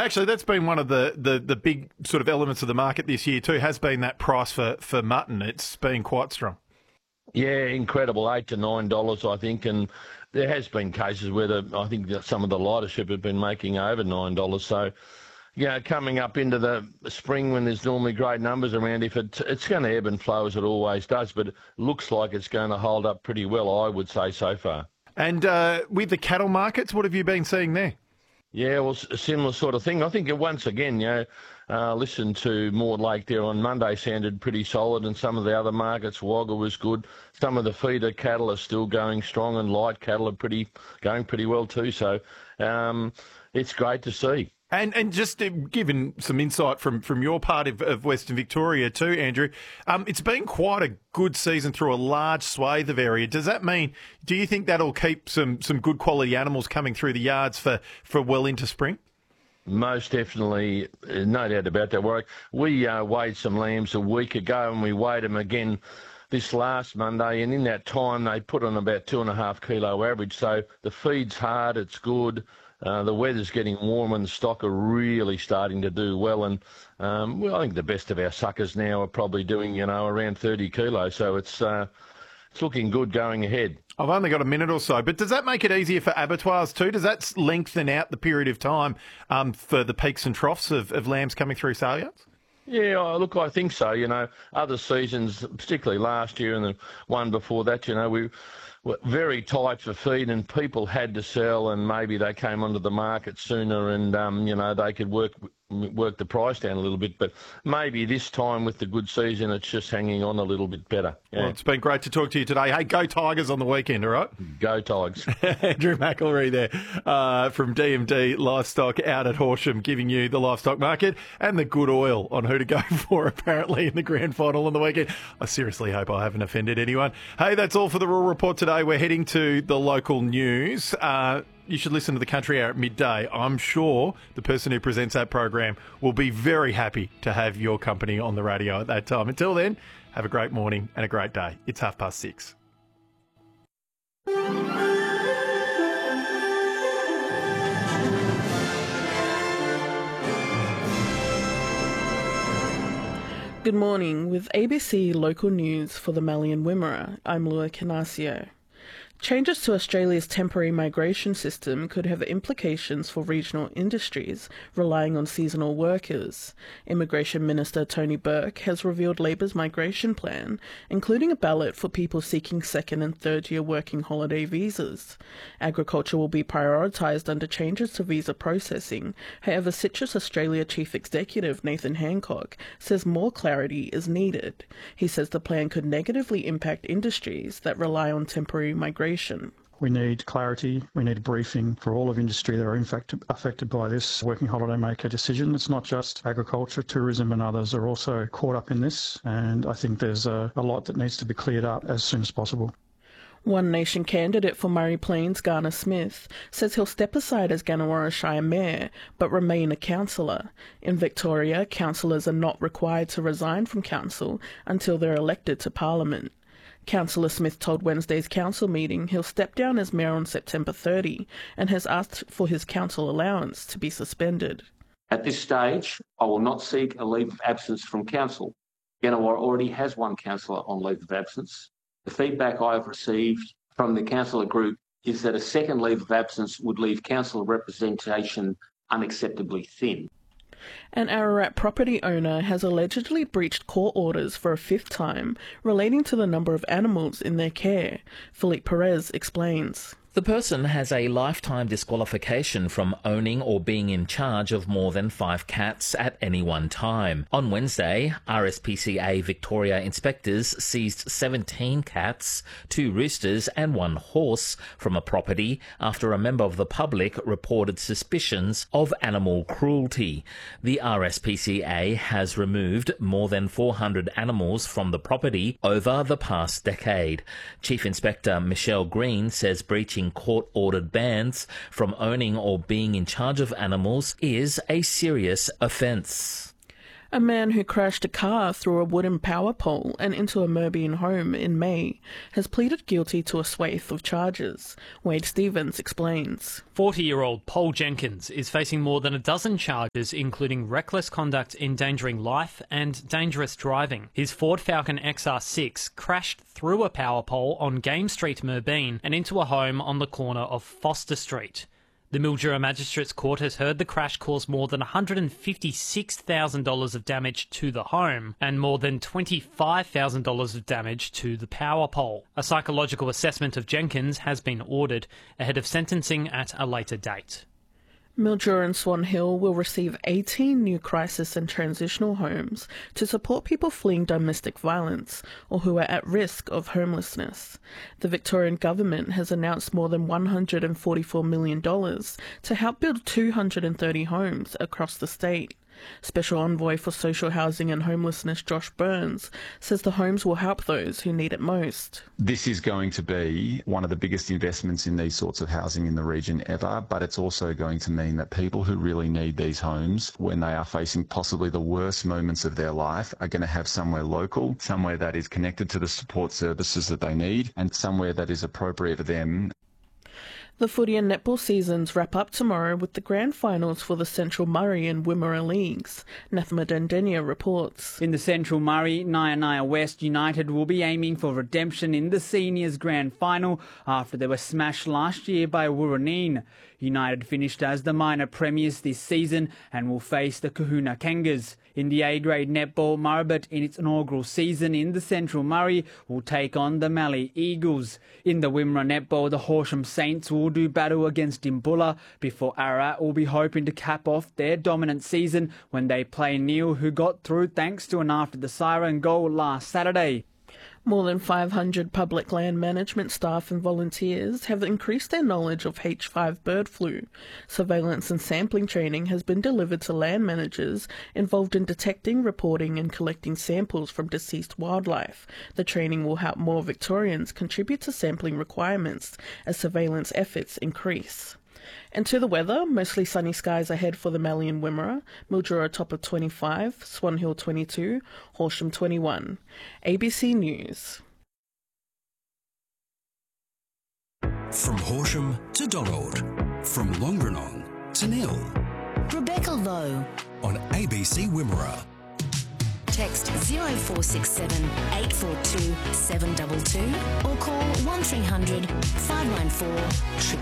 Actually, that's been one of the big sort of elements of the market this year too, has been that price for mutton. It's been quite strong. Yeah, incredible, $8 to $9, I think, and there has been cases where I think that some of the lightership have been making over $9. So, coming up into the spring when there's normally great numbers around, if it's going to ebb and flow as it always does, but it looks like it's going to hold up pretty well, I would say, so far. And with the cattle markets, what have you been seeing there? Yeah, well, a similar sort of thing. I think once again, listened to Mortlake there on Monday, sounded pretty solid, and some of the other markets, Wagga was good. Some of the feeder cattle are still going strong, and light cattle are going pretty well too. So it's great to see. And just given some insight from your part of Western Victoria too, Andrew, it's been quite a good season through a large swathe of area. Does that mean, do you think that'll keep some good quality animals coming through the yards for well into spring? Most definitely, no doubt about that. We weighed some lambs a week ago, and we weighed them again this last Monday, and in that time they put on about 2.5 kilo average. So the feed's hard, it's good. The weather's getting warm and the stock are really starting to do well. And I think the best of our suckers now are probably doing, around 30 kilos. So it's looking good going ahead. I've only got a minute or so, but does that make it easier for abattoirs too? Does that lengthen out the period of time for the peaks and troughs of lambs coming through sale yards? Yeah, look, I think so. Other seasons, particularly last year and the one before that, we were very tight for feed, and people had to sell, and maybe they came onto the market sooner, and they could work the price down a little bit. But maybe this time with the good season, it's just hanging on a little bit better. Yeah. Well, it's been great to talk to you today. Hey, go Tigers on the weekend, all right? Go Tigers. Andrew McElroy there from DMD Livestock out at Horsham, giving you the livestock market and the good oil on who to go for apparently in the grand final on the weekend. I seriously hope I haven't offended anyone. Hey, that's all for the Rural Report today. We're heading to the local news. You should listen to the Country Hour at midday. I'm sure the person who presents that program will be very happy to have your company on the radio at that time. Until then, have a great morning and a great day. It's 6:30. Good morning. With ABC Local News for the Mallee and Wimmera, I'm Lua Canasio. Changes to Australia's temporary migration system could have implications for regional industries relying on seasonal workers. Immigration Minister Tony Burke has revealed Labor's migration plan, including a ballot for people seeking second and third-year working holiday visas. Agriculture will be prioritised under changes to visa processing. However, Citrus Australia Chief Executive Nathan Hancock says more clarity is needed. He says the plan could negatively impact industries that rely on temporary migration. We need clarity, we need a briefing for all of industry that are in fact affected by this working holiday maker decision. It's not just agriculture, tourism and others are also caught up in this, and I think there's a lot that needs to be cleared up as soon as possible. One Nation candidate for Murray Plains, Garner Smith, says he'll step aside as Gannawarra Shire Mayor, but remain a councillor. In Victoria, councillors are not required to resign from council until they're elected to Parliament. Councillor Smith told Wednesday's council meeting he'll step down as mayor on September 30 and has asked for his council allowance to be suspended. At this stage, I will not seek a leave of absence from council. Gannawarra already has one councillor on leave of absence. The feedback I have received from the councillor group is that a second leave of absence would leave council representation unacceptably thin. An Ararat property owner has allegedly breached court orders for a fifth time relating to the number of animals in their care. Philippe Perez explains. The person has a lifetime disqualification from owning or being in charge of more than 5 cats at any one time. On Wednesday, RSPCA Victoria inspectors seized 17 cats, 2 roosters and 1 horse from a property after a member of the public reported suspicions of animal cruelty. The RSPCA has removed more than 400 animals from the property over the past decade. Chief Inspector Michelle Green says breaching court-ordered bans from owning or being in charge of animals is a serious offence. A man who crashed a car through a wooden power pole and into a Merbein home in May has pleaded guilty to a swathe of charges. Wade Stevens explains. 40-year-old Paul Jenkins is facing more than a dozen charges, including reckless conduct endangering life and dangerous driving. His Ford Falcon XR6 crashed through a power pole on Game Street, Merbein, and into a home on the corner of Foster Street. The Mildura Magistrates Court has heard the crash caused more than $156,000 of damage to the home and more than $25,000 of damage to the power pole. A psychological assessment of Jenkins has been ordered ahead of sentencing at a later date. Mildura and Swan Hill will receive 18 new crisis and transitional homes to support people fleeing domestic violence or who are at risk of homelessness. The Victorian government has announced more than $144 million to help build 230 homes across the state. Special Envoy for Social Housing and Homelessness Josh Burns says the homes will help those who need it most. This is going to be one of the biggest investments in these sorts of housing in the region ever, but it's also going to mean that people who really need these homes, when they are facing possibly the worst moments of their life, are going to have somewhere local, somewhere that is connected to the support services that they need, and somewhere that is appropriate for them. The footy and netball seasons wrap up tomorrow with the grand finals for the Central Murray and Wimmera Leagues. Nathma Dendenia reports. In the Central Murray, Nyania West United will be aiming for redemption in the Seniors Grand Final after they were smashed last year by Woorolleen. United finished as the minor premiers this season and will face the Kahuna Kangas. In the A-grade netball, Murrabit in its inaugural season in the Central Murray will take on the Mallee Eagles. In the Wimmera netball, the Horsham Saints will do battle against Imbulla before Ararat will be hoping to cap off their dominant season when they play Neil, who got through thanks to an after the siren goal last Saturday. More than 500 public land management staff and volunteers have increased their knowledge of H5 bird flu. Surveillance and sampling training has been delivered to land managers involved in detecting, reporting and collecting samples from deceased wildlife. The training will help more Victorians contribute to sampling requirements as surveillance efforts increase. And to the weather, mostly sunny skies ahead for the Mallee and Wimmera. Mildura top of 25, Swan Hill 22, Horsham 21. ABC News. From Horsham to Donald, from Longrenong to Nil. Rebecca Lowe on ABC Wimmera. Text 0467 842 722 or call 1300 594